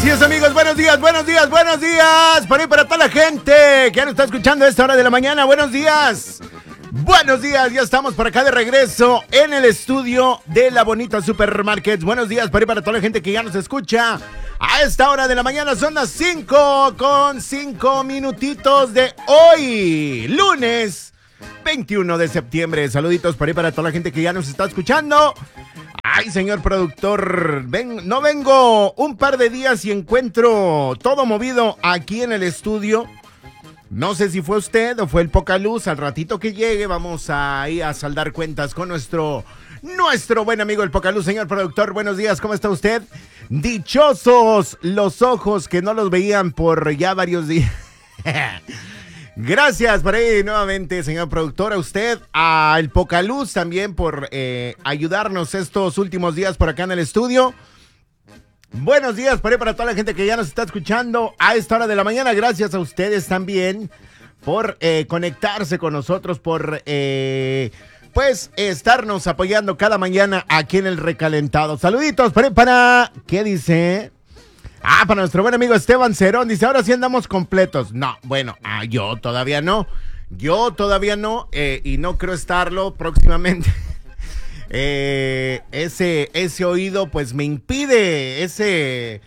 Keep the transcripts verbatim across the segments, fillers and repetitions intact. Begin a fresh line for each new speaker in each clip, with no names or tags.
Gracias, amigos, buenos días, buenos días, buenos días. Para, para toda la gente que ya nos está escuchando a esta hora de la mañana, buenos días. Buenos días, ya estamos por acá de regreso en el estudio de la Bonita Supermarkets. Buenos días para, para toda la gente que ya nos escucha a esta hora de la mañana. Son las cinco con cinco minutitos de hoy, lunes veintiuno de septiembre. Saluditos para, para toda la gente que ya nos está escuchando. Ay, señor productor, ven, no vengo un par de días y encuentro todo movido aquí en el estudio. No sé si fue usted o fue el poca luz. Al ratito que llegue vamos a ir a saldar cuentas con nuestro, nuestro buen amigo el poca luz. Señor productor, buenos días, ¿cómo está usted? Dichosos los ojos que no los veían por ya varios días. Gracias por ahí nuevamente, señor productor, a usted, a el Pocaluz también por eh, ayudarnos estos últimos días por acá en el estudio. Buenos días por ahí para toda la gente que ya nos está escuchando a esta hora de la mañana. Gracias a ustedes también por eh, conectarse con nosotros, por eh, pues estarnos apoyando cada mañana aquí en el Recalentado. Saluditos por ahí para... ¿Qué dice? Ah, para nuestro buen amigo Esteban Cerón, dice, ahora sí andamos completos. No, bueno, ah, yo todavía no, yo todavía no, eh, y no creo estarlo próximamente. eh, ese, ese oído pues me impide, ese,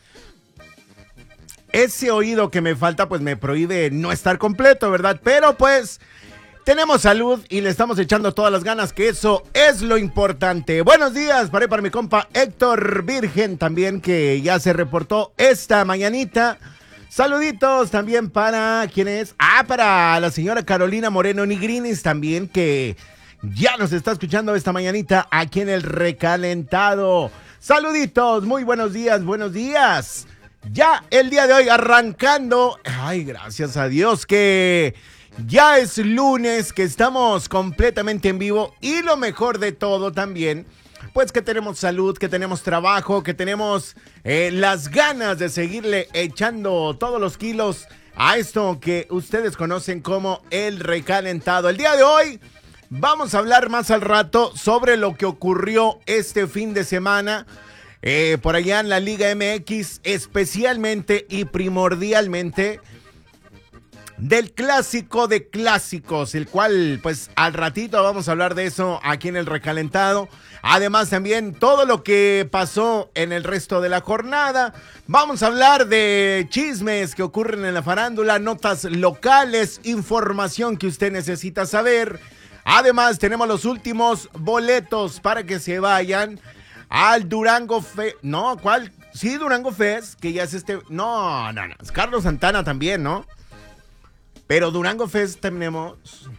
ese oído que me falta pues me prohíbe no estar completo, ¿verdad? Pero pues... tenemos salud y le estamos echando todas las ganas, que eso es lo importante. Buenos días para, para mi compa Héctor Virgen también, que ya se reportó esta mañanita. Saluditos también para, ¿quién es? Ah, para la señora Carolina Moreno Nigrinis también, que ya nos está escuchando esta mañanita aquí en el Recalentado. Saluditos, muy buenos días, buenos días. Ya el día de hoy arrancando, ay, gracias a Dios que... ya es lunes, que estamos completamente en vivo y lo mejor de todo también, pues que tenemos salud, que tenemos trabajo, que tenemos eh, las ganas de seguirle echando todos los kilos a esto que ustedes conocen como el Recalentado. El día de hoy vamos a hablar más al rato sobre lo que ocurrió este fin de semana eh, por allá en la Liga M X, especialmente y primordialmente del clásico de clásicos, el cual pues al ratito vamos a hablar de eso aquí en el Recalentado. Además también todo lo que pasó en el resto de la jornada. Vamos a hablar de chismes que ocurren en la farándula, notas locales, información que usted necesita saber. Además tenemos los últimos boletos para que se vayan al Durango Fest. No, ¿cuál? Sí, Durango Fest, que ya es este... No, no, no, es Carlos Santana también, ¿no? Pero Durango Fest tenemos,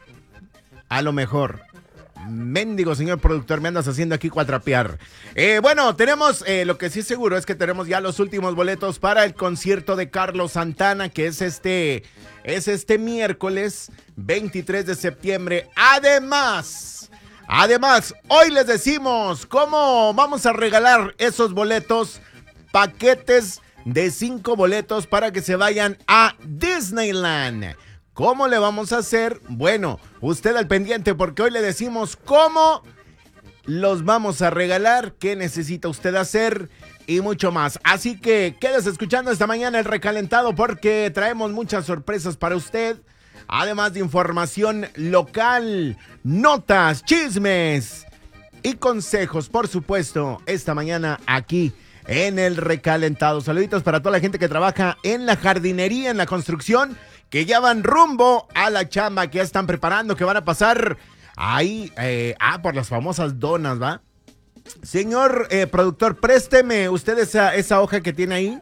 a lo mejor, mendigo señor productor, me andas haciendo aquí cuatrapear. Eh, bueno, tenemos, eh, lo que sí es seguro es que tenemos ya los últimos boletos para el concierto de Carlos Santana, que es este, es este miércoles veintitrés de septiembre. Además, además, hoy les decimos cómo vamos a regalar esos boletos, paquetes de cinco boletos para que se vayan a Disneyland. ¿Cómo le vamos a hacer? Bueno, usted al pendiente porque hoy le decimos cómo los vamos a regalar, qué necesita usted hacer y mucho más. Así que quédese escuchando esta mañana el Recalentado porque traemos muchas sorpresas para usted. Además de información local, notas, chismes y consejos, por supuesto, esta mañana aquí en el Recalentado. Saluditos para toda la gente que trabaja en la jardinería, en la construcción, que ya van rumbo a la chamba, que ya están preparando, que van a pasar ahí, eh, ah, por las famosas donas, ¿va? Señor eh, productor, présteme usted esa, esa hoja que tiene ahí.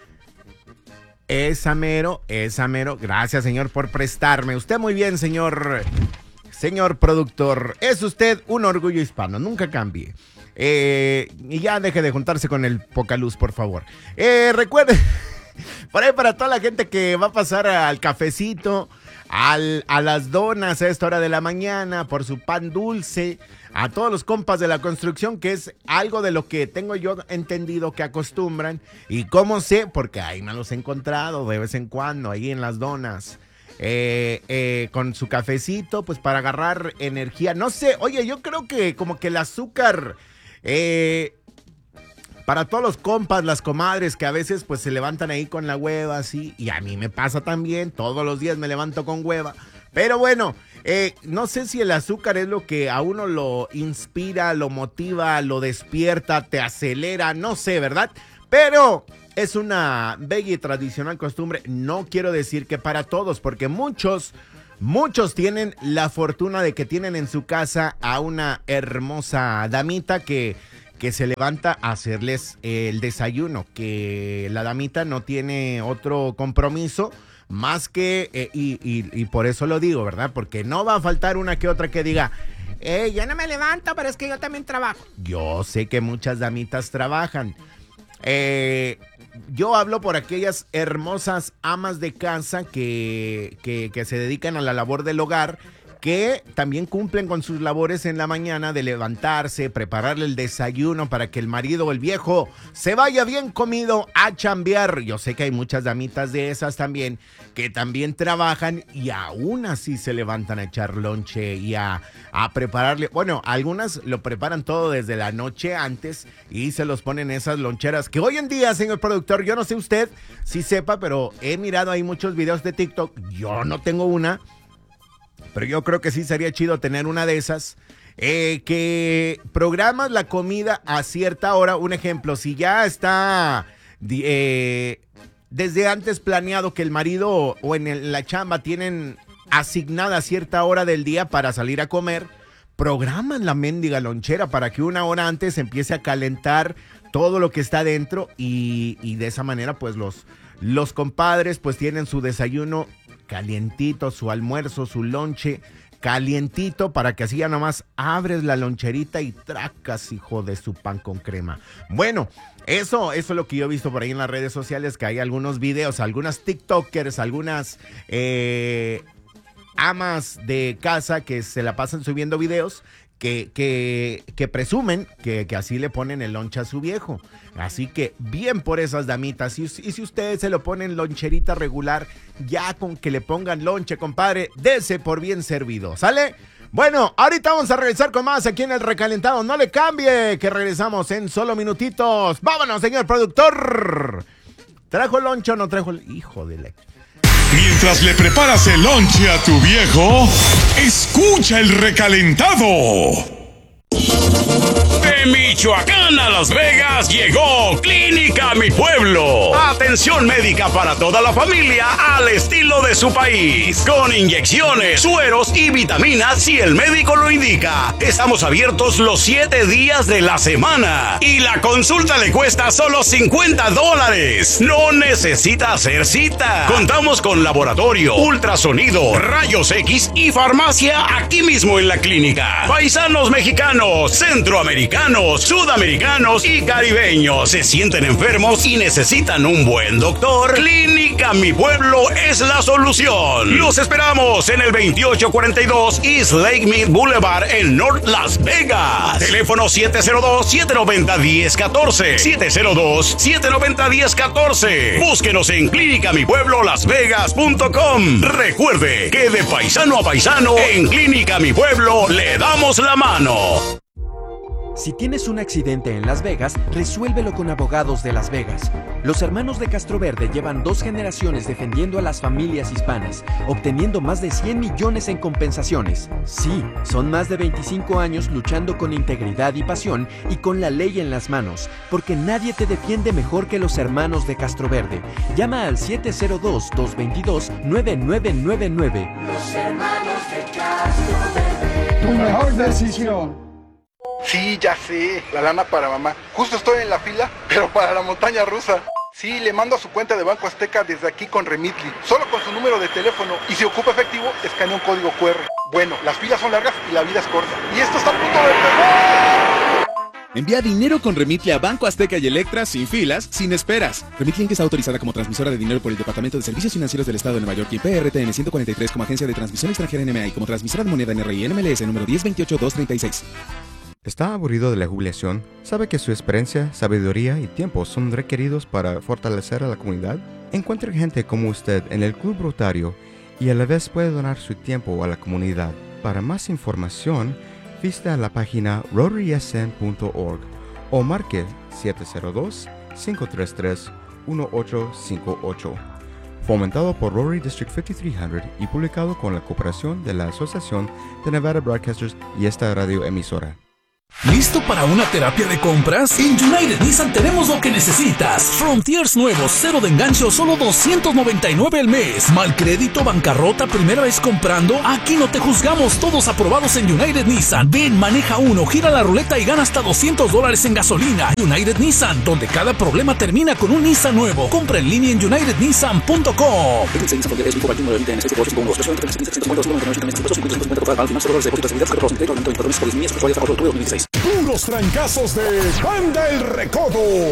Esa mero, esa mero. Gracias, señor, por prestarme. Usted muy bien, señor, señor productor. Es usted un orgullo hispano, nunca cambie. Eh, y ya deje de juntarse con el Pocaluz, por favor. Eh, recuerde, por ahí para toda la gente que va a pasar al cafecito, al, a las donas a esta hora de la mañana, por su pan dulce, a todos los compas de la construcción, que es algo de lo que tengo yo entendido que acostumbran. Y cómo sé, porque ahí me los he encontrado de vez en cuando, ahí en las donas. Eh, eh, con su cafecito, pues para agarrar energía. No sé, oye, yo creo que como que el azúcar... Eh, para todos los compas, las comadres que a veces pues se levantan ahí con la hueva así, y a mí me pasa también, todos los días me levanto con hueva. Pero bueno, eh, no sé si el azúcar es lo que a uno lo inspira, lo motiva, lo despierta, te acelera, no sé, ¿verdad? Pero es una bella y tradicional costumbre. No quiero decir que para todos, porque muchos, muchos tienen la fortuna de que tienen en su casa a una hermosa damita que, que se levanta a hacerles el desayuno, que la damita no tiene otro compromiso más que, eh, y, y, y por eso lo digo, ¿verdad? Porque no va a faltar una que otra que diga, eh, yo no me levanto, pero es que yo también trabajo. Yo sé que muchas damitas trabajan. Eh, yo hablo por aquellas hermosas amas de casa que, que, que se dedican a la labor del hogar, que también cumplen con sus labores en la mañana de levantarse, prepararle el desayuno para que el marido o el viejo se vaya bien comido a chambear. Yo sé que hay muchas damitas de esas también que también trabajan y aún así se levantan a echar lonche y a, a prepararle. Bueno, algunas lo preparan todo desde la noche antes y se los ponen esas loncheras que hoy en día, señor productor, yo no sé usted si sepa, pero he mirado ahí muchos videos de TikTok. Yo no tengo una, pero yo creo que sí sería chido tener una de esas, eh, que programas la comida a cierta hora. Un ejemplo, si ya está eh, desde antes planeado que el marido o en el, la chamba tienen asignada cierta hora del día para salir a comer, programan la mendiga lonchera para que una hora antes empiece a calentar todo lo que está dentro y, y de esa manera pues los, los compadres pues tienen su desayuno calientito, su almuerzo, su lonche calientito, para que así ya nomás abres la loncherita y tracas, hijo de su pan con crema. Bueno, eso, eso es lo que yo he visto por ahí en las redes sociales, que hay algunos videos, algunas tiktokers, algunas eh, amas de casa que se la pasan subiendo videos que, que, que presumen que, que así le ponen el lonche a su viejo. Así que bien por esas damitas. Y, y si ustedes se lo ponen loncherita regular, ya con que le pongan lonche, compadre, dese por bien servido, ¿sale? Bueno, ahorita vamos a regresar con más aquí en El Recalentado. No le cambie, que regresamos en solo minutitos. ¡Vámonos, señor productor! ¿Trajo lonche o no trajo el hijo de la...
Mientras le preparas el lonche a tu viejo, escucha El Recalentado. De Michoacán a Las Vegas llegó Clínica Mi Pueblo. Atención médica para toda la familia al estilo de su país. Con inyecciones, sueros y vitaminas si el médico lo indica. Estamos abiertos los siete días de la semana. Y la consulta le cuesta solo cincuenta dólares. No necesita hacer cita. Contamos con laboratorio, ultrasonido, rayos X y farmacia aquí mismo en la clínica. Paisanos mexicanos, centroamericanos, sudamericanos y caribeños se sienten enfermos y necesitan un buen doctor. Clínica Mi Pueblo es la solución. Los esperamos en el veintiocho cuarenta y dos East Lake Mead Boulevard en North Las Vegas. Teléfono siete cero dos, siete nueve cero, uno cero uno cuatro. siete cero dos, siete nueve cero, uno cero uno cuatro. Búsquenos en clínica mi pueblo las vegas punto com. Recuerde que de paisano a paisano, en Clínica Mi Pueblo le damos la mano.
Si tienes un accidente en Las Vegas, resuélvelo con Abogados de Las Vegas. Los hermanos de Castroverde llevan dos generaciones defendiendo a las familias hispanas, obteniendo más de cien millones en compensaciones. Sí, son más de veinticinco años luchando con integridad y pasión y con la ley en las manos, porque nadie te defiende mejor que los hermanos de Castroverde. Llama al siete cero dos, dos dos dos, nueve nueve nueve nueve.
Los hermanos de Castroverde.
Tu mejor decisión.
Sí, ya sé, la lana para mamá. Justo estoy en la fila, pero para la montaña rusa. Sí, le mando a su cuenta de Banco Azteca desde aquí con Remitly, solo con su número de teléfono. Y si ocupa efectivo, escanea un código cu erre. Bueno, las filas son largas y la vida es corta. Y esto está a punto de pegar.
Envía dinero con Remitly a Banco Azteca y Electra sin filas, sin esperas. Remitly es autorizada como transmisora de dinero por el Departamento de Servicios Financieros del Estado de Nueva York y P R T N ciento cuarenta y tres como agencia de transmisión extranjera N M A y como transmisora de moneda N R I y N M L S número diez veintiocho dos treinta y seis.
¿Está aburrido de la jubilación? ¿Sabe que su experiencia, sabiduría y tiempo son requeridos para fortalecer a la comunidad? Encuentre gente como usted en el Club Rotario y a la vez puede donar su tiempo a la comunidad. Para más información, visita la página rotary s n punto org o marque siete cero dos, cinco tres tres, uno ocho cinco ocho. Fomentado por Rotary District cinco tres cero y publicado con la cooperación de la Asociación de Nevada Broadcasters y esta radio emisora.
¿Listo para una terapia de compras? En United Nissan tenemos lo que necesitas. Frontiers nuevos, cero de enganche o solo doscientos noventa y nueve al mes. Mal crédito, bancarrota, primera vez comprando. Aquí no te juzgamos, todos aprobados en United Nissan. Ven, maneja uno, gira la ruleta y gana hasta doscientos dólares en gasolina. United Nissan, donde cada problema termina con un Nissan nuevo. Compra en línea en united nissan punto com.
Puros trancazos de Banda El Recodo.